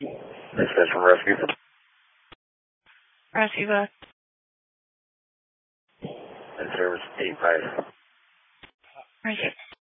This is from Rescue. Rescue bus. And service 85. Rescue.